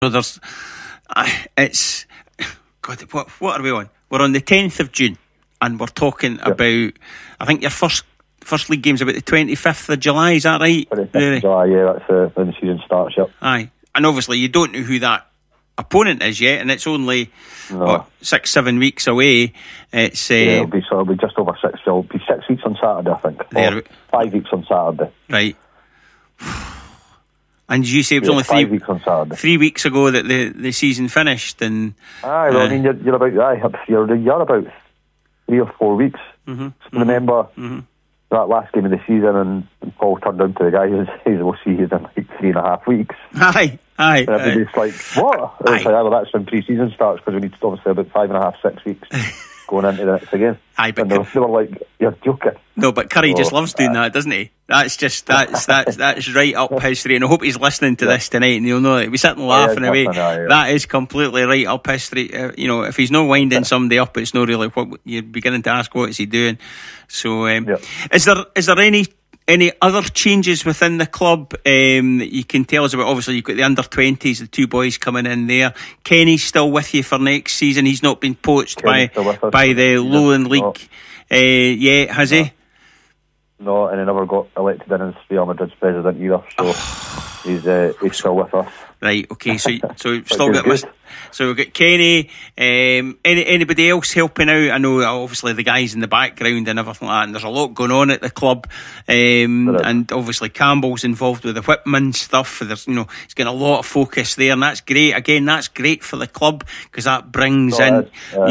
there's, it's, God, what are we on? We're on the 10th of June, and we're talking about, I think your first league game's about the 25th of July, is that right? 25th of July, yeah, that's when the season starts, yep. Aye, and obviously you don't know who that opponent is yet, and it's only 6-7 weeks away. It's it'll be just over 6. It'll be 6 weeks on Saturday, I think. Or 5 weeks on Saturday. Right. And you say it was only 5 weeks on Saturday. 3 weeks ago that the season finished, and I mean you're about about 3 or 4 weeks. Remember that last game of the season, and Paul turned down to the guy who says we'll see you in like 3.5 weeks. Aye. And everybody's like, what? Well, that's when pre-season starts, because we need to obviously about 5.5, 6 weeks going into the next again. Aye, but and they were like, you're joking. No, but Curry just loves doing that, doesn't he? That's just that's right up his street, and I hope he's listening to this tonight, and he'll know that we're sitting laughing away. That is completely right up his street. If he's not winding somebody up, it's not really what you're beginning to ask. What is he doing? So, is there any other changes within the club that you can tell us about? Obviously, you've got the under-20s, the two boys coming in there. Kenny's still with you for next season. He's not been poached by the Lowland League yet, has he? No, and he never got elected in as Real Madrid's president either. So he's still with us. Right, okay, so still got so we've got Kenny. Anybody else helping out? I know obviously the guys in the background and everything like that, and there's a lot going on at the club, and obviously Campbell's involved with the Whitman stuff. There's he's getting a lot of focus there, and that's great. Again, that's great for the club, because that brings in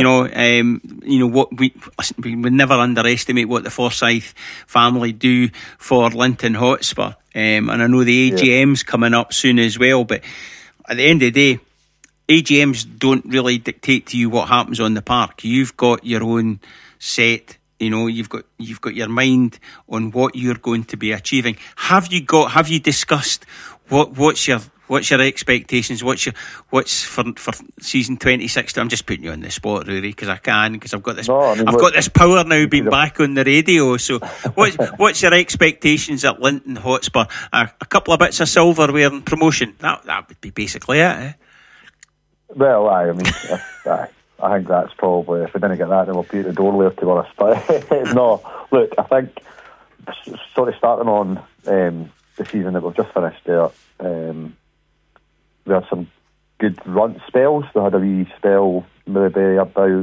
what we would never underestimate what the Forsyth family do for Linton Hotspur. And I know the AGM's coming up soon as well, but at the end of the day, AGMs don't really dictate to you what happens on the park. You've got your own set, you've got your mind on what you're going to be achieving. Have you discussed what's your expectations? What's for season 26? I'm just putting you on the spot, Rory, because I've got this. Got this power now, being back on the radio. So, what's your expectations at Linton Hotspur? A couple of bits of silverware and promotion. That would be basically it. Eh? Well, I think that's probably, if we didn't get that, then we'll be at the door later, to be honest. But no, look, I think sort of starting on the season that we've just finished there. We had some good run spells. We had a wee spell maybe about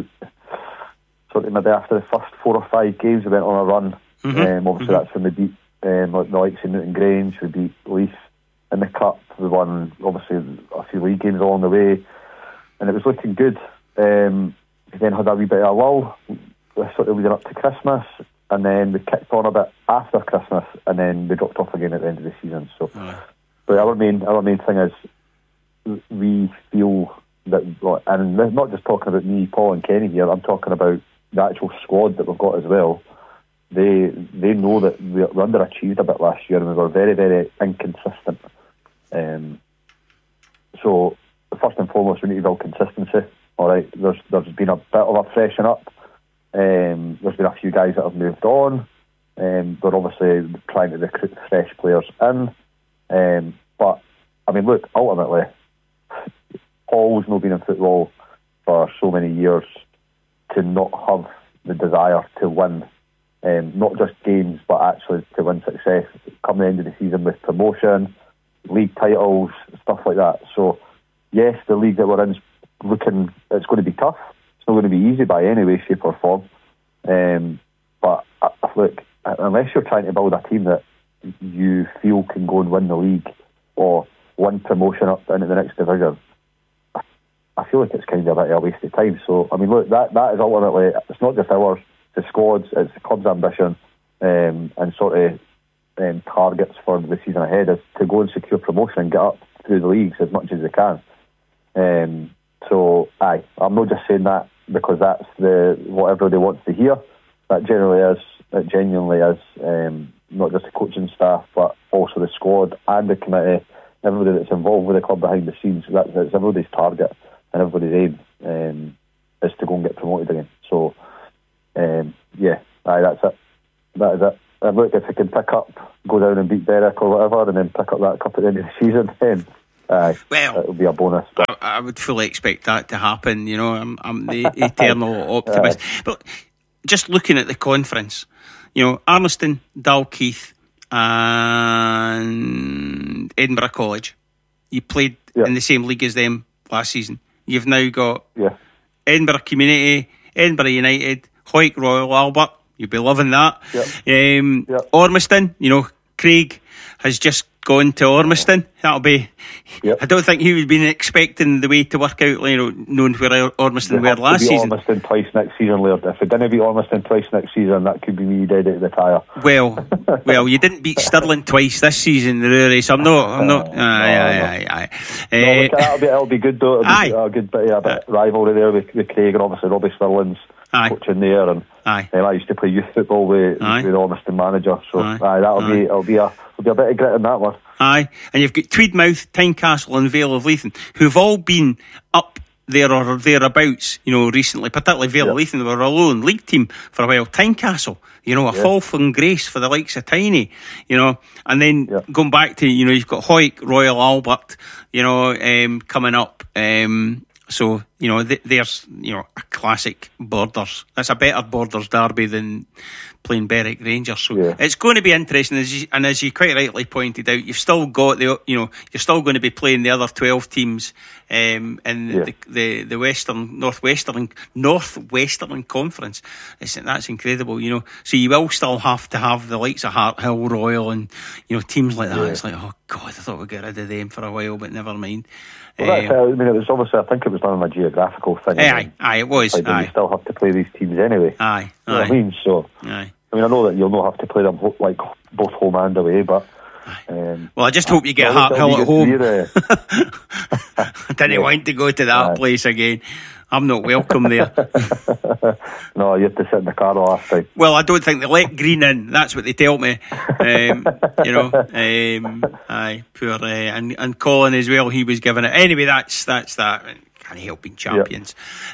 maybe after the first 4 or 5 games we went on a run. Obviously that's when we beat the likes of Newton Grange, we beat Leith in the cup, we won obviously a few league games along the way, and it was looking good. We then had a wee bit of a lull leading up to Christmas, and then we kicked on a bit after Christmas, and then we dropped off again at the end of the season. So but our main thing is, we feel that, and not just talking about me, Paul and Kenny here, I'm talking about the actual squad that we've got as well. They know that we underachieved a bit last year, and we were very, very inconsistent. So first and foremost, we need to build consistency. All right, there's been a bit of a freshen up. There's been a few guys that have moved on. We're obviously trying to recruit fresh players in. But I mean, look, ultimately, Paul's not been in football for so many years to not have the desire to win, not just games, but actually to win success come the end of the season with promotion, league titles, stuff like that. So yes, the league that we're in is it's going to be tough. It's not going to be easy by any way, shape or form. But look, unless you're trying to build a team that you feel can go and win the league or win promotion up into the next division, I feel like it's kind of a bit of a waste of time. So, I mean, look, that is ultimately, it's not just ours, the squad's, it's the club's ambition, and sort of targets for the season ahead is to go and secure promotion and get up through the leagues as much as they can. So, I'm not just saying that because that's what everybody wants to hear. That genuinely is, not just the coaching staff, but also the squad and the committee, everybody that's involved with the club behind the scenes. That's everybody's target and everybody's aim is to go and get promoted again. So, that's it. That is it. And look, if we can go down and beat Berwick or whatever, and then pick up that cup at the end of the season, then well, it would be a bonus. I would fully expect that to happen. I'm the eternal optimist. But just looking at the conference, Armstrong, Dalkeith and Edinburgh College, you played in the same league as them last season. You've now got Edinburgh Community, Edinburgh United, Hawick Royal Albert. You'll be loving that. Ormiston, Craig has just gone to Ormiston. That'll be. I don't think he would be expecting the way to work out. Knowing where Ormiston were last season. Ormiston twice next season, Laird. If it didn't beat Ormiston twice next season, that could be me dead out of the tyre. Well, you didn't beat Stirling twice this season, Rory. So I'm not. Aye. It'll be good though. It'll be a good bit of rivalry there with Craig and obviously Robbie Stirling's coaching there, and I used to play youth football with the Ormiston manager. So it'll be a bit of grit in that one. Aye, and you've got Tweedmouth, Tynecastle and Vale of Leithen, who've all been up there or thereabouts, recently, particularly Vale of Leithen. They were a lone league team for a while. Tynecastle, a fall from grace for the likes of Tiny, and then going back to, you've got Hawick, Royal Albert, coming up. So, there's, a classic Borders. That's a better Borders derby than playing Berwick Rangers. So it's going to be interesting. As you quite rightly pointed out, you've still got you're still going to be playing the other 12 teams in the Western, Northwestern Conference. That's incredible, So you will still have to have the likes of Harthill, Royal and, teams like that. It's like, oh God, I thought we'd get rid of them for a while, but never mind. Well, it was obviously, I think it was done on a geographical thing. Aye, it was. You still have to play these teams anyway. Aye. You know what I mean? So, I know that you'll not have to play them like both home and away, but. Well, I just hope you get Harthill at home. I didn't want to go to that place again. I'm not welcome there. No, you have to sit in the car the last time. Well, I don't think they let Green in. That's what they tell me. Poor and Colin as well. He was given it anyway. That's that. Can't help being champions.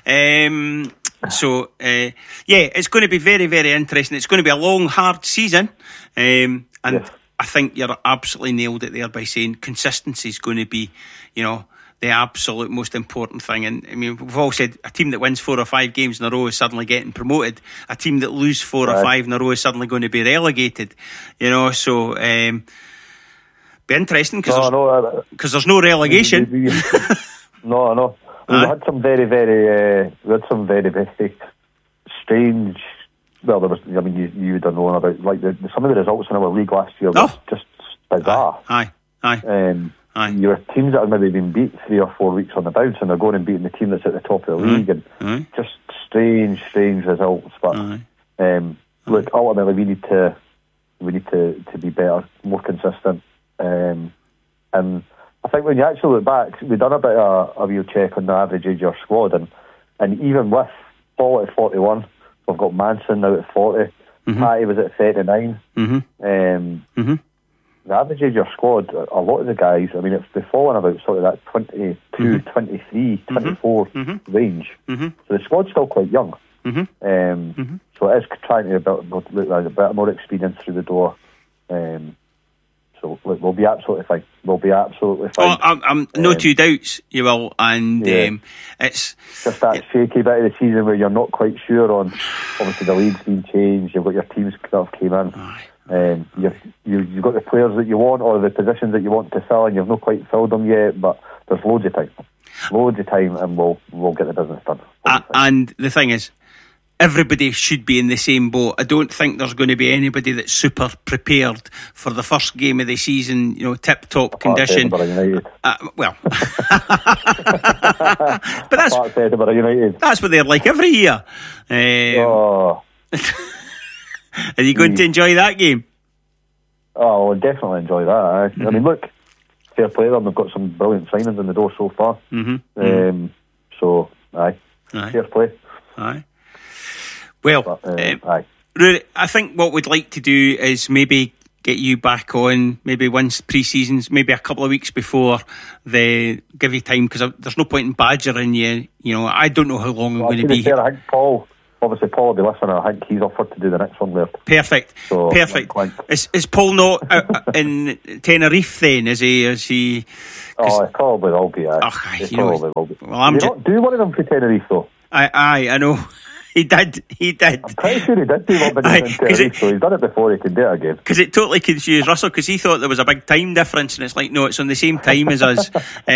So it's going to be very, very interesting. It's going to be a long, hard season, and I think you're absolutely nailed it there by saying consistency is going to be, the absolute most important thing. And I mean, we've all said a team that wins 4 or 5 games in a row is suddenly getting promoted. A team that loses 4 or 5 in a row is suddenly going to be relegated. So be interesting because there's no relegation. No, I know. We had some very, very, very strange. Well, there was. I mean, you would have known about some of the results in our league last year was just bizarre. Aye. You were teams that have maybe been beat 3 or 4 weeks on the bounce, and they're going and beating the team that's at the top of the league, and just strange results. But look, ultimately, we need to be better, more consistent, and I think when you actually look back, we've done a bit of a real check on the average age of our squad, and even with Paul at 41, we've got Manson now at 40. Patty was at 39. The average age of your squad, a lot of the guys, I mean, they've fallen about sort of that 22, 23, 24 range. So the squad's still quite young. So it is trying to look like a bit more experience through the door. So look, we'll be absolutely fine. I'm no two doubts you will. And it's just that shaky bit of the season where you're not quite sure on. Obviously, the league's been changed. You've got your teams that have came in. You've got the players that you want or the positions that you want to fill, and you've not quite filled them yet. But there's loads of time, and we'll get the business done. And the thing is, everybody should be in the same boat. I don't think there's going to be anybody that's super prepared for the first game of the season, tip-top condition. But that's what they're like every year. Are you going to enjoy that game? Oh, I'll definitely enjoy that. I mean, look, fair play to them. They've got some brilliant signings in the door so far. So, fair play. Aye. Well, Rory, I think what we'd like to do is maybe get you back on, maybe once pre-seasons, maybe a couple of weeks before give you time, because there's no point in badgering you. I don't know how long I'm going to be here. I think Paul will be listening. I think he's offered to do the next one there. Perfect. Is Paul not in Tenerife then? Is he Oh, it probably will be. It probably will be. Well, do one of them for Tenerife though. I know. He did. I'm pretty sure he did do one in Tenerife, so he's done it before he can do it again. Because it totally confused Russell, because he thought there was a big time difference, and it's like, no, it's on the same time as us.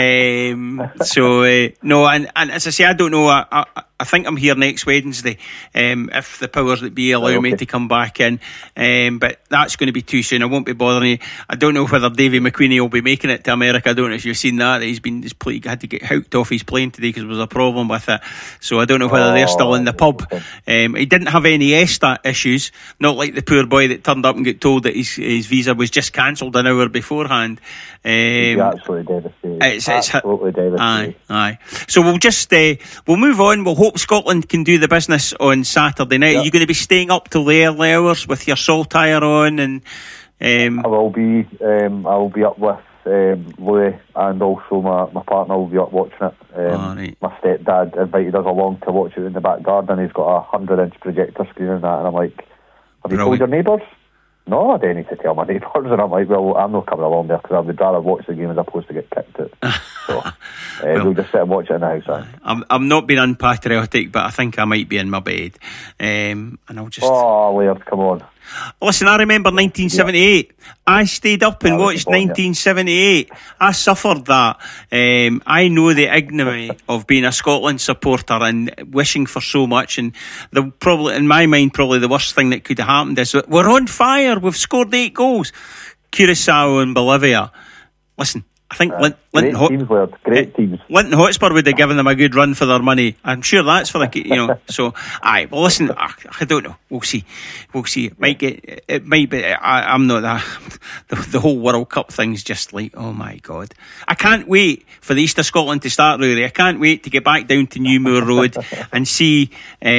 No, and as I say, I don't know. I think I'm here next Wednesday, if the powers that be allow me to come back in. But that's going to be too soon. I won't be bothering you. I don't know whether Davy McQueenie will be making it to America. I don't know if you've seen that. He's had to get hooked off his plane today because there was a problem with it. So I don't know whether they're still in the pub. He didn't have any ESTA issues, not like the poor boy that turned up and got told that his visa was just cancelled an hour beforehand. Absolutely devastating. It's absolutely devastating. Aye. So we'll move on. We'll hope Scotland can do the business on Saturday night. Yep. Are you going to be staying up till the early hours with your saltire on? And I will be. I'll be up with Louis, and also my partner will be up watching it. Right. My stepdad invited us along to watch it in the back garden. He's got a 100-inch projector screen and that, and I'm like, have you told your neighbours? No, I don't need to tell my neighbours. And I'm like, well, I'm not coming along there because I would rather watch the game as opposed to get kicked out. So we'll just sit and watch it in the house. I'm not being unpatriotic, but I think I might be in my bed. And I'll just... Oh, Laird, come on. Listen, I remember 1978. I stayed up and watched 1978. I suffered that. I know the ignominy of being a Scotland supporter and wishing for so much. And in my mind, probably the worst thing that could have happened is that we're on fire. We've scored 8 goals. Curacao and Bolivia. Listen, I think great teams. Linton Hotspur would have given them a good run for their money. I'm sure that's for the So, aye. Well, listen, I don't know. We'll see. It might be. I'm not that. The whole World Cup thing's just like, oh my God. I can't wait for the East of Scotland to start. Really, I can't wait to get back down to Newmoor Road and see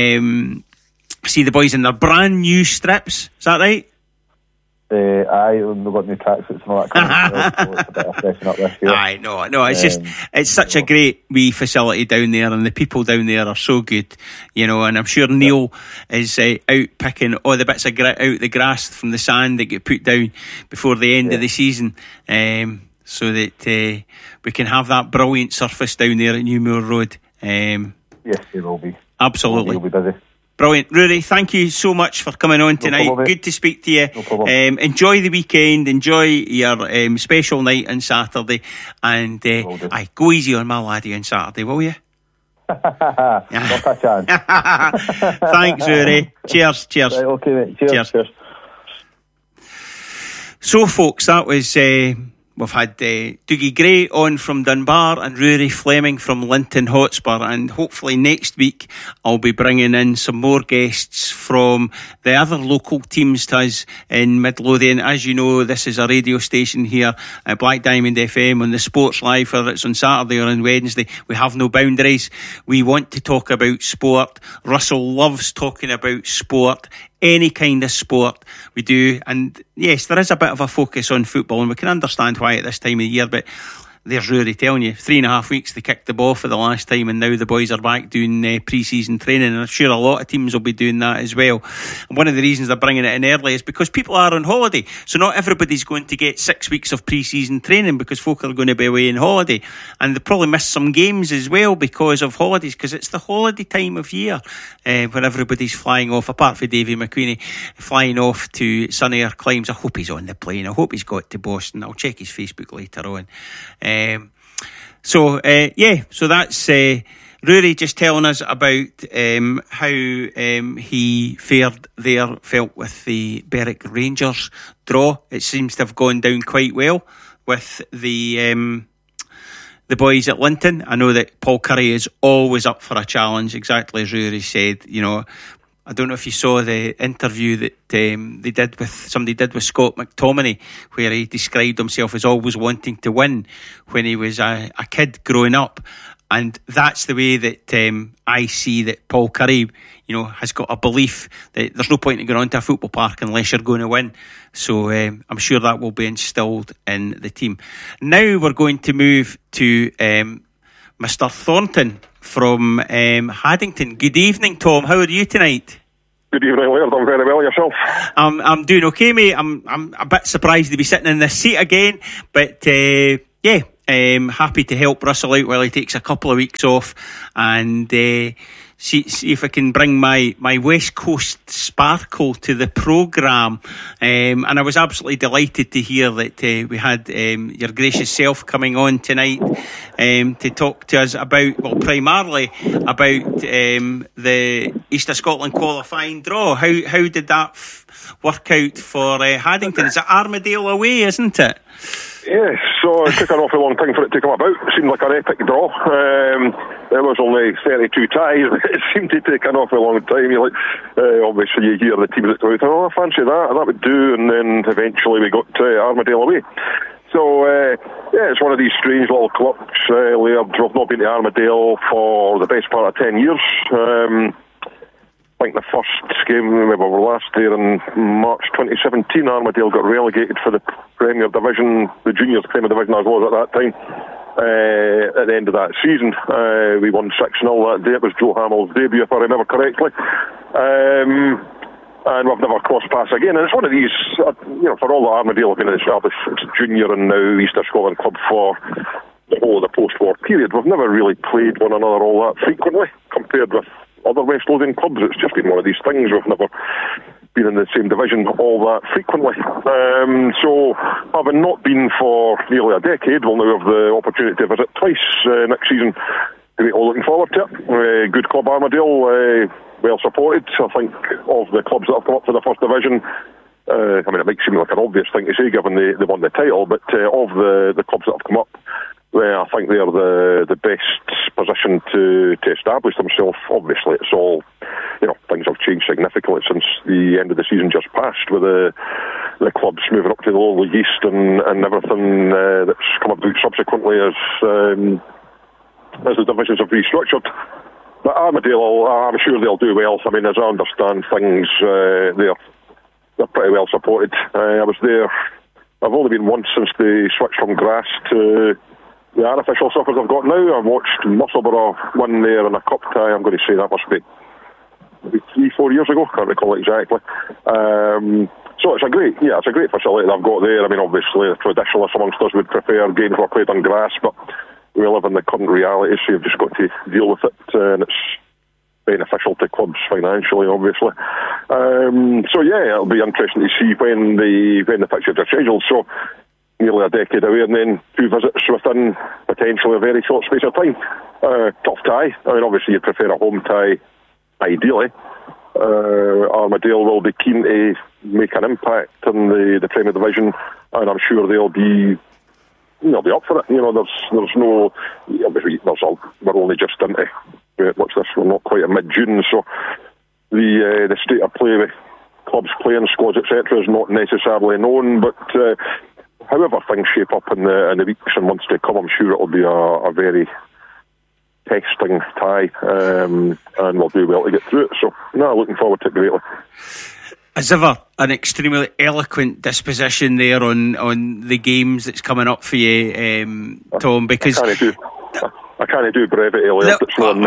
the boys in their brand new strips. Is that right? We've got new tracksuits and all that kind of stuff, so it's a bit of freshen up this year. No, it's just, it's such a great wee facility down there, and the people down there are so good, and I'm sure Neil is out picking all the bits of grit out the grass from the sand that get put down before the end of the season, so that we can have that brilliant surface down there at Newmoor Road. Yes, they will be. Absolutely. We'll be busy. Brilliant. Rory, thank you so much for coming on tonight. No problem, good to speak to you. No problem. Enjoy the weekend. Enjoy your special night on Saturday. And go easy on my laddie on Saturday, will you? Not a chance. Thanks, Rory. Cheers. Right, okay, mate. Cheers. So, folks, that was... we've had Dougie Gray on from Dunbar and Rory Fleming from Linton Hotspur, and hopefully next week I'll be bringing in some more guests from the other local teams to us in Midlothian. As you know, this is a radio station here at Black Diamond FM on the Sports Live, whether it's on Saturday or on Wednesday. We have no boundaries. We want to talk about sport. Russell loves talking about sport. Any kind of sport we do, and yes, there is a bit of a focus on football, and we can understand why at this time of year, but there's Rory telling you 3.5 weeks they kicked the ball for the last time, and now the boys are back doing pre-season training, and I'm sure a lot of teams will be doing that as well. And one of the reasons they're bringing it in early is because people are on holiday, so not everybody's going to get 6 weeks of pre-season training because folk are going to be away on holiday, and they probably miss some games as well because of holidays, because it's the holiday time of year when everybody's flying off, apart from Davy McQueenie flying off to sunnier climes. I hope he's on the plane. I hope he's got to Boston. I'll check his Facebook later on. So that's Rory just telling us about how he felt with the Berwick Rangers draw. It seems to have gone down quite well with the boys at Linton. I know that Paul Curry is always up for a challenge, exactly as Rory said. I don't know if you saw the interview that somebody did with Scott McTominay, where he described himself as always wanting to win when he was a kid growing up. And that's the way that I see that Paul Curry, has got a belief that there's no point in going on to a football park unless you're going to win. So I'm sure that will be instilled in the team. Now we're going to move to Mr. Thornton from Haddington. Good evening, Tom. How are you tonight? Good evening, Laird. I'm very well. Yourself? I'm doing okay, mate. I'm a bit surprised to be sitting in this seat again, but Happy to help Russell out while he takes a couple of weeks off, and see if I can bring my West Coast sparkle to the programme. And I was absolutely delighted to hear that we had your gracious self coming on tonight to talk to us about, well, primarily about the East of Scotland qualifying draw. How did that work out for Haddington? It's at Armadale away, isn't it? Yes, so it took an awful long time for it to come about. It seemed like an epic draw. There was only 32 ties, but it seemed to take an awful long time. Obviously you hear the teams that go out, I fancy that would do, and then eventually we got Armadale away. So, it's one of these strange little clubs. We've not been to Armadale for the best part of 10 years. I think the first game we were last there in March 2017, Armadale got relegated for the Premier Division, the Juniors Premier Division as was at that time. At the end of that season, we won 6-0 that day. It was Joe Hamill's debut, if I remember correctly. And we've never crossed paths again. And it's one of these, for all the Armadale have been established, it's junior and now East of Scotland club for the whole of the post-war period. We've never really played one another all that frequently compared with other West Lothian clubs. It's just been one of these things. We've never been in the same division all that frequently. So, having not been for nearly a decade, we'll now have the opportunity to visit twice next season. We're all looking forward to it. Good club, Armadale, well supported. I think of the clubs that have come up to the First Division, it might seem like an obvious thing to say given they won the title, but of the clubs that have come up, I think they are the best positioned to establish themselves. Obviously, it's all, things have changed significantly since the end of the season just passed, with the clubs moving up to the Lower League East and everything that's come about subsequently as the divisions have restructured. But Armadale, I'm sure they'll do well. I mean, as I understand things, they're pretty well supported. I was there. I've only been once since they switched from grass to the artificial surface I've got now. I've watched Musselburgh win there in a cup tie. I'm going to say that must be maybe 3-4 years ago. Can't recall exactly. So it's a great facility that I've got there. I mean, obviously the traditionalists amongst us would prefer games were played on grass, but we live in the current reality, so you've just got to deal with it, and it's beneficial to clubs financially, obviously. It'll be interesting to see when the fixtures are scheduled. So nearly a decade away, and then 2 visits within potentially a very short space of time. Tough tie. I mean, obviously you'd prefer a home tie, ideally. Armadale will be keen to make an impact in the Premier Division, and I'm sure they'll be up for it. There's no, obviously we're only just into what's this? We're not quite in mid-June, so the state of play with clubs playing, squads, etc., is not necessarily known. But however things shape up in the weeks and months to come, I'm sure it'll be a very testing tie, and we'll do well to get through it. So, looking forward to it greatly. As ever, an extremely eloquent disposition there on the games that's coming up for you, Tom, because I can't do brevity, Elliot.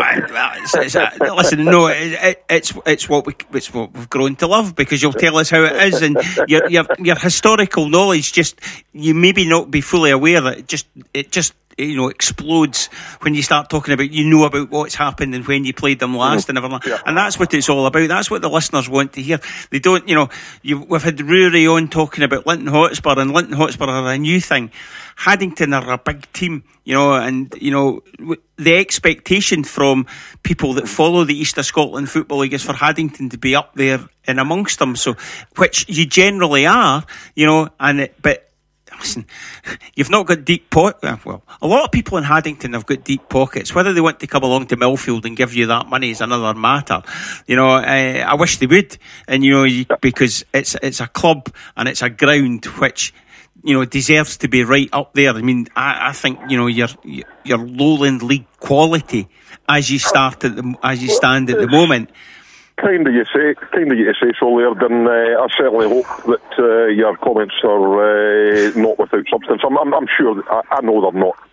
It's what we've grown to love, because you'll tell us how it is, and your historical knowledge, just you maybe not be fully aware that it just explodes when you start talking about about what's happened and when you played them last and everything. Yeah. And that's what it's all about. That's what the listeners want to hear. They don't, we've had Rory on talking about Linton Hotspur, and Linton Hotspur are a new thing. Haddington are a big team, and the expectation from people that follow the East of Scotland Football League is for Haddington to be up there and amongst them. So, which you generally are, but listen, you've not got deep pockets. Well, a lot of people in Haddington have got deep pockets. Whether they want to come along to Millfield and give you that money is another matter. I wish they would, and because it's a club and it's a ground which deserves to be right up there. I mean, I think your Lowland League quality as you stand at the moment. Kind of you say so, Laird, and I certainly hope that your comments are not without substance. I'm sure, I know they're not.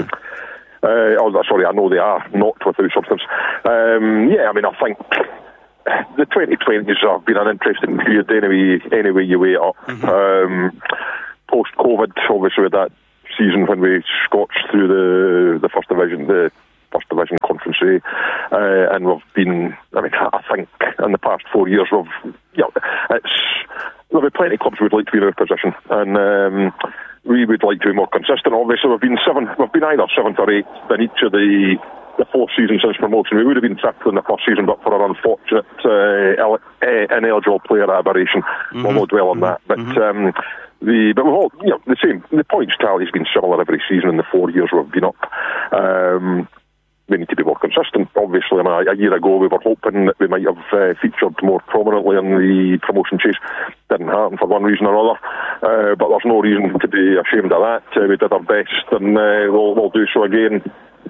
I know they are not without substance. I think the 2020s have been an interesting period anyway you weigh it up. Post-COVID, obviously with that season when we scorched through the First Division, Conference A, and we've been. I mean, I think in the past 4 years there'll be plenty of clubs who would like to be in our position, and we would like to be more consistent. Obviously, we've been either 7th or 8th in each of the 4 seasons since promotion. We would have been 5th in the first season, but for an unfortunate ineligible player aberration. We'll not dwell on that, but. But we've all, the same. The points tally has been similar every season in the 4 years we've been up. We need to be more consistent. Obviously, a year ago we were hoping that we might have featured more prominently in the promotion chase. Didn't happen for one reason or another, but there's no reason to be ashamed of that. We did our best, and we'll do so again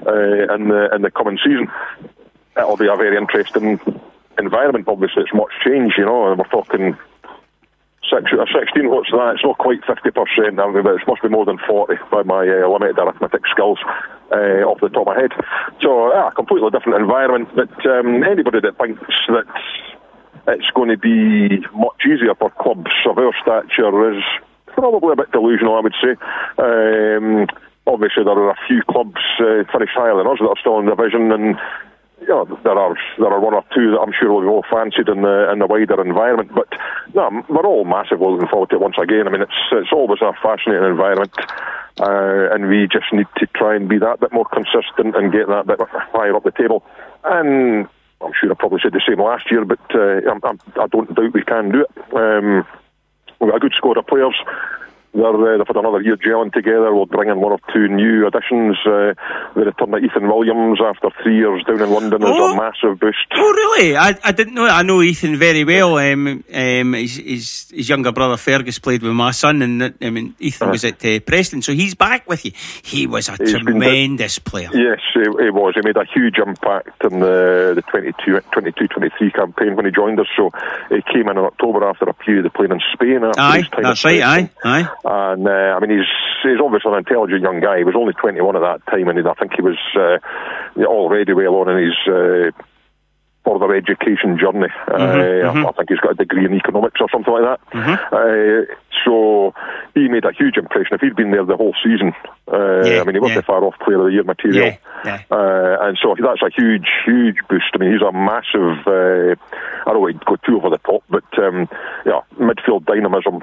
in the coming season. It'll be a very interesting environment. Obviously, it's much change, and we're talking 16, what's that? It's not quite 50%, but it must be more than 40 by my limited arithmetic skills off the top of my head. So, a completely different environment, but anybody that thinks that it's going to be much easier for clubs of our stature is probably a bit delusional, I would say. Obviously, there are a few clubs finished higher than us that are still in the division, and there are one or two that I'm sure will be more fancied in the wider environment. But no, we're all massively looking forward to it once again. I mean, it's always a fascinating environment, and we just need to try and be that bit more consistent and get that bit higher up the table. And I'm sure I probably said the same last year, but I don't doubt we can do it. We've got a good squad of players. They've had another year gelling together. We'll bring in one or two new additions. The return of Ethan Williams after 3 years down in London is a massive boost. Oh, really? I didn't know. I know Ethan very well. His younger brother Fergus played with my son, and Ethan was at Preston, so he's back with you. He was a tremendous player. Yes, he was. He made a huge impact in the 22-23 campaign when he joined us. So he came in October after a period of playing in Spain. Aye, that's right. Aye. And he's obviously an intelligent young guy. He was only 21 at that time, and I think he was already well on in his further education journey. I think he's got a degree in economics or something like that. So he made a huge impression. If he'd been there the whole season, he was the far off player of the year material. And so that's a huge, huge boost. I mean, he's a massive, I don't want to go too over the top, but midfield dynamism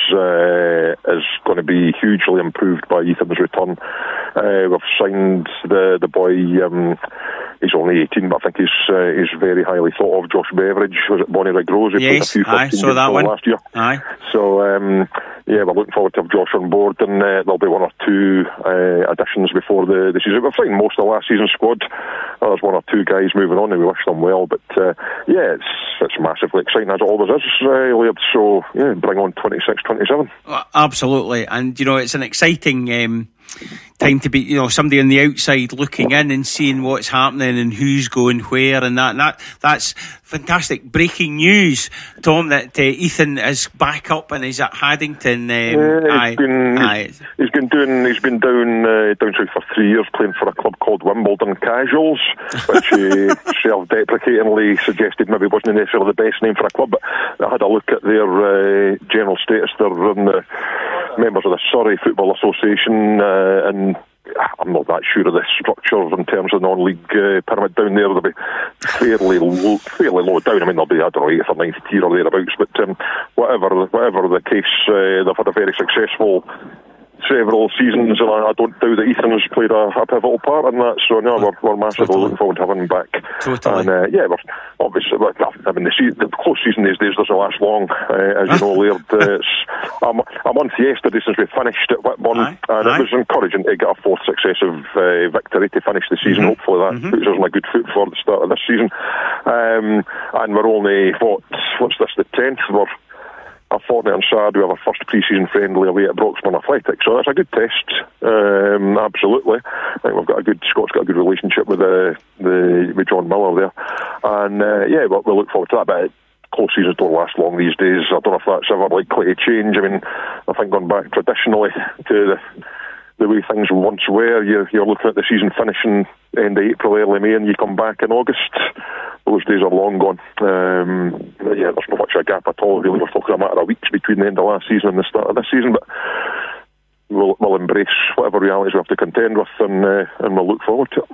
is going to be hugely improved by Ethan's return. We've signed the boy, he's only 18, but I think he's very highly thought of, Josh Beveridge. Was it Bonnie Rose? Yes, I saw that one last year. Aye. So, we're looking forward to have Josh on board, and there'll be one or two additions before the season. We've signed most of the last season's squad. There's one or two guys moving on, and we wish them well. But it's massively exciting, as it always is, Laird. So bring on 26, 27. Absolutely, and it's an exciting time to be, somebody on the outside looking in and seeing what's happening and who's going where, and that's fantastic. Breaking news, Tom, that Ethan is back up and he's at Haddington. He's been down south for 3 years, playing for a club called Wimbledon Casuals, which he self-deprecatingly suggested maybe wasn't necessarily the best name for a club. But I had a look at their general status. They're the members of the Surrey Football Association, and I'm not that sure of the structure in terms of non-league pyramid down there. They'll be fairly low down. I mean, they'll be, 8th or 9th tier or thereabouts. But whatever the case, they've had a very successful several seasons, and I don't doubt that Ethan has played a pivotal part in that. So we're massively looking forward to having him back. Totally. And we're obviously, the close season these days doesn't last long, as you know, Laird. It's a month yesterday since we finished at Whitburn, and it was encouraging to get a fourth successive victory to finish the season. Hopefully that puts us on a good foot for the start of this season. And we're only what's this, the 10th? We're a fortnight on Saturday. We have our first pre-season friendly away at Broxburn Athletic, so that's a good test. Absolutely. I think Scott's got a good relationship with John Miller there, and we look forward to that. But close seasons don't last long these days. I don't know if that's ever likely to change. I mean, I think going back traditionally to the way things once were, you're looking at the season finishing end of April, early May, and you come back in August. Those days are long gone. There's not much of a gap at all, really. We're talking a matter of weeks between the end of last season and the start of this season. But we'll embrace whatever realities we have to contend with, and we'll look forward to it.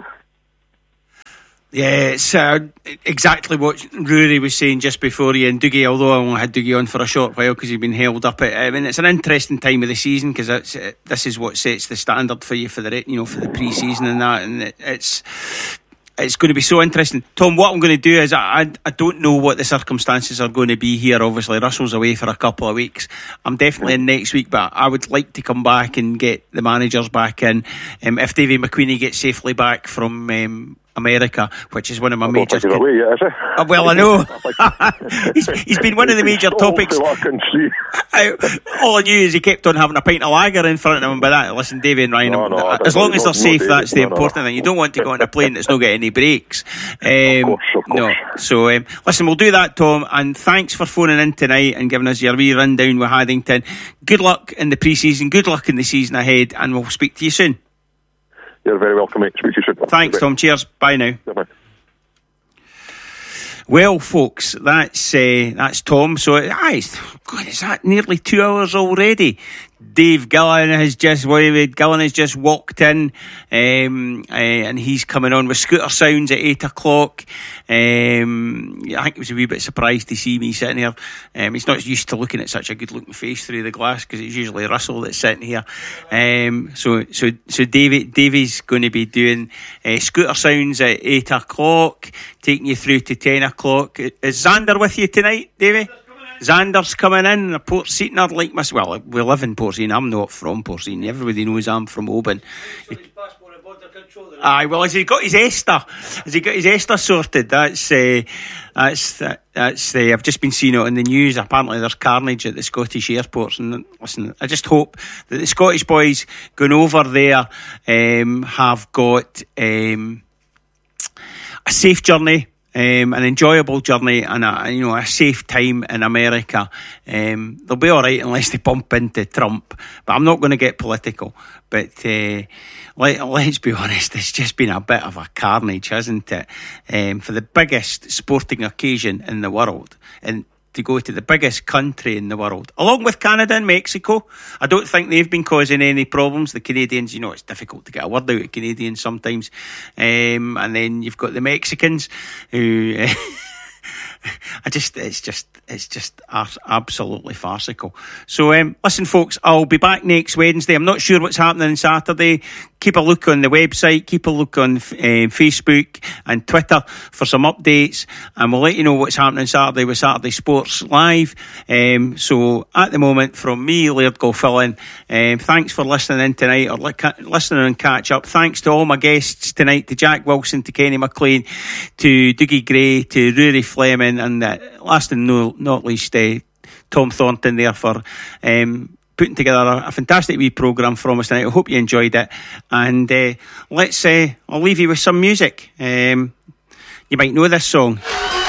Yeah, it's exactly what Rory was saying just before you and Dougie, although I only had Dougie on for a short while because he'd been held up. I mean, it's an interesting time of the season because this is what sets the standard for you for the for the pre-season and that, and it's going to be so interesting. Tom, what I'm going to do is I don't know what the circumstances are going to be here. Obviously, Russell's away for a couple of weeks. I'm definitely in next week, but I would like to come back and get the managers back in. If Davy McQueenie gets safely back from America, which is one of my major... Away yet, is he? Well, I know. he's been one of the major topics. All I knew is he kept on having a pint of lager in front of him. By that, listen, Davy and Ryan, as long as they're safe, that's the important thing. You don't want to go on a plane that's not got any brakes. Of course. No. So, listen, we'll do that, Tom, and thanks for phoning in tonight and giving us your wee rundown with Haddington. Good luck in the pre-season, good luck in the season ahead, and we'll speak to you soon. You're very welcome, mate. Speak to you soon. Thanks, Tom. Cheers. Bye now. Bye-bye. Well, folks, that's Tom. So, God, is that nearly 2 hours already? Dave Gillan has just walked in, and he's coming on with Scooter Sounds at 8 o'clock. I think he was a wee bit surprised to see me sitting here. He's not used to looking at such a good looking face through the glass because it's usually Russell that's sitting here. So Davey's going to be doing Scooter Sounds at 8 o'clock, taking you through to 10 o'clock. Is Xander with you tonight, Davey? Xander's coming in, a Portseaner like myself. Well, we live in Portsea. I'm not from Portsea. Everybody knows I'm from Oban. Aye, well, has he got his ESTA? Has he got his ESTA sorted? That's I've just been seeing it on the news. Apparently there's carnage at the Scottish airports, and listen, I just hope that the Scottish boys going over there have got a safe journey. An enjoyable journey and a safe time in America. They'll be all right unless they bump into Trump. But I'm not going to get political. But let's be honest, it's just been a bit of a carnage, hasn't it? For the biggest sporting occasion in the world, and to go to the biggest country in the world, along with Canada and Mexico. I don't think they've been causing any problems. The Canadians, it's difficult to get a word out of Canadians sometimes. And then you've got the Mexicans who... it's just absolutely farcical. So listen, folks, I'll be back next Wednesday. I'm not sure what's happening on Saturday. Keep a look on the website, keep a look on Facebook and Twitter for some updates, and we'll let you know what's happening Saturday with Saturday Sports Live. So at the moment, from me, Laird Gilfillan, thanks for listening in tonight, or listening and catch up. Thanks to all my guests tonight, to Jack Wilson, to Kenny McLean, to Dougie Gray, to Rory Fleming, and last and not least, Tom Thornton there for putting together a fantastic wee programme from us tonight. I hope you enjoyed it, and I'll leave you with some music. You might know this song.